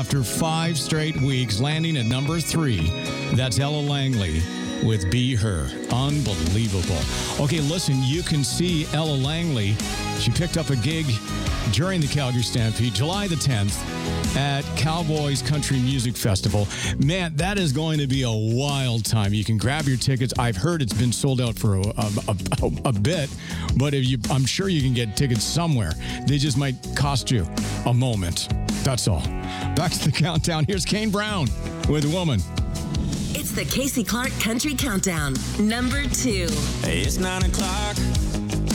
After 5 straight weeks, landing at number 3. That's Ella Langley with Be Her. Unbelievable. Okay, listen, you can see Ella Langley. She picked up a gig during the Calgary Stampede, July the 10th, at Cowboys Country Music Festival. Man, that is going to be a wild time. You can grab your tickets. I've heard it's been sold out for a bit, but I'm sure you can get tickets somewhere. They just might cost you a moment. That's all. Back to the countdown. Here's Kane Brown with Woman. It's the Casey Clark Country Countdown, number 2. It's 9 o'clock.